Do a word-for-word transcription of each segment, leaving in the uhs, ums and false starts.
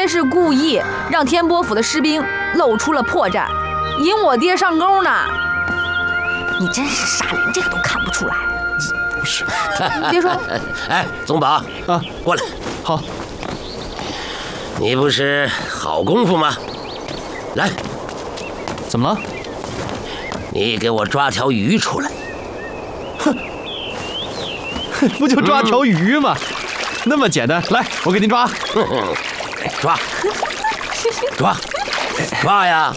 爹是故意让天波府的士兵露出了破绽，引我爹上钩呢。你真是傻，连这个都看不出来。 不是， 你别说。 哎，宗保啊， 过来。 好。 你不是好功夫吗？来。 怎么了？ 你给我抓条鱼出来。 哼，不就抓条鱼吗？嗯、那么简单。来，我给您抓。 抓，抓，抓呀！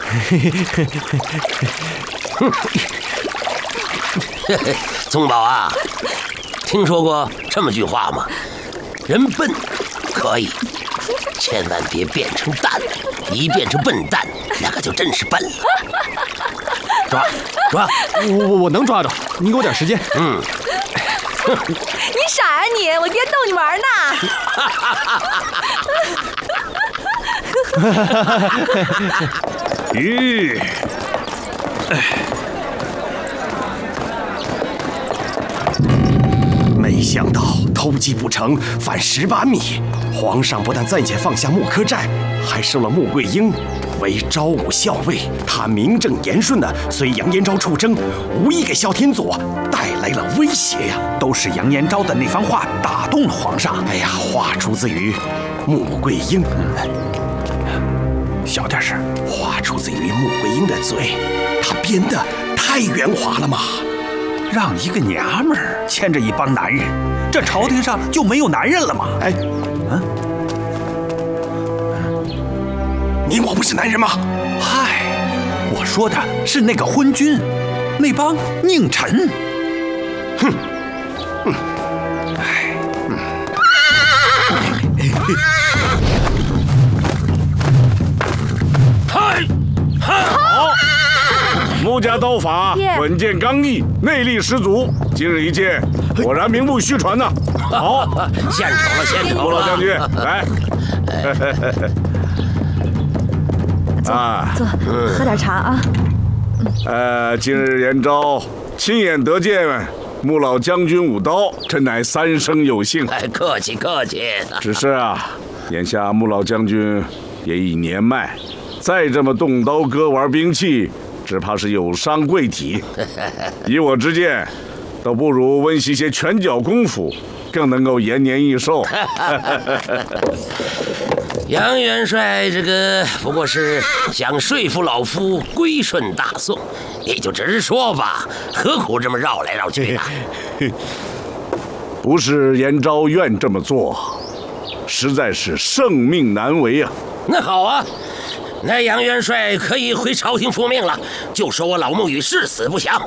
宗保啊，听说过这么句话吗？人笨可以，千万别变成蛋，一变成笨蛋，那可就真是笨了。抓抓， 我我我能抓着，您给我点时间。 嗯。 你傻啊你！我爹逗你玩呢。鱼，没想到偷鸡不成反蚀把米，皇上不但暂且放下木柯寨，还收了穆桂英为昭武校尉。他名正言顺地随杨延昭出征，无意给萧天佐带来了威胁呀！ 都是杨延昭的那番话打动了皇上。 哎呀，话出自于穆桂英， 小点声。 话出自于穆桂英的嘴，她编的太圆滑了嘛！ 让一个娘们儿牵着一帮男人，这朝廷上就没有男人了吗？ 哎， 嗯， 你我不是男人吗？ 嗨，我说的是那个昏君，那帮佞臣。 哼，哼，哎，嗯。 嗨，好！穆家刀法稳健刚毅，内力十足。今日一见，果然名不虚传呐。好， 献丑了，献丑了！ 穆老将军，来。 啊，坐，喝点茶啊。 呃，今日延昭亲眼得见穆老将军舞刀，真乃三生有幸。 哎，客气客气。 只是啊，眼下穆老将军也已年迈，再这么动刀割玩兵器，只怕是有伤贵体。以我之见，倒不如温习些拳脚功夫，更能够延年益寿。 杨元帅这个不过是想说服老夫归顺大宋，你就直说吧，何苦这么绕来绕去呢？ 不是延昭愿这么做，实在是圣命难违啊。 那好啊，那杨元帅可以回朝廷复命了，就说我老穆与誓死不降。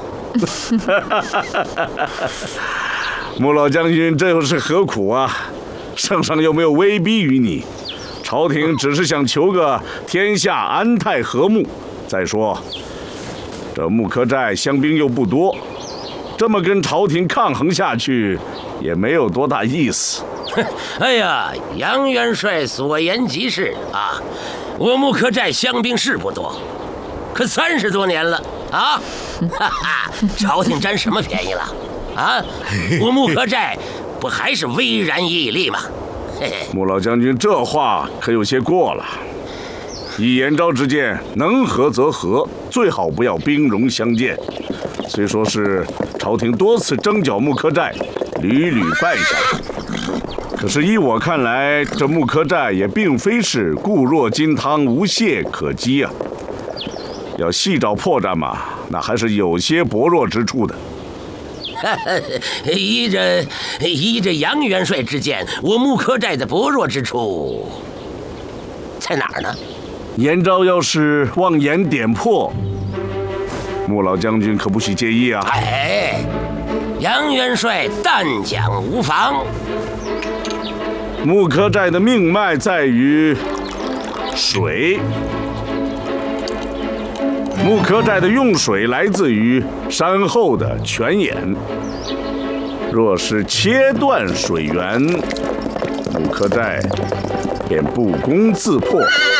穆老将军这又是何苦啊？圣上又没有威逼于你，朝廷只是想求个天下安泰和睦。再说，这木柯寨乡兵又不多，这么跟朝廷抗衡下去，也没有多大意思。 哎呀，杨元帅所言极是啊！我木柯寨乡兵是不多，可三十多年了啊！哈哈，朝廷占什么便宜了？啊，我木柯寨不还是巍然屹立吗？嘿嘿， 穆老将军这话可有些过了。以延昭之见，能和则和，最好不要兵戎相见。虽说是朝廷多次征剿木柯寨，屡屡败下，可是依我看来，这木柯寨也并非是固若金汤，无懈可击啊。要细找破绽嘛，那还是有些薄弱之处的。 依着依着杨元帅之见，我木柯寨的薄弱之处在哪儿呢？ 延昭要是妄言点破，穆老将军可不许介意啊！ 哎，杨元帅但讲无妨。 木柯寨的命脉在于水，木柯寨的用水来自于山后的泉眼。若是切断水源，木柯寨便不攻自破。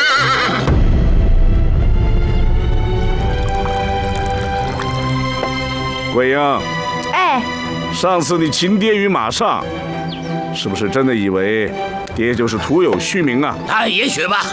桂英， 哎， 上次你擒爹于马上，是不是真的以为爹就是徒有虚名啊？ 啊，也许吧。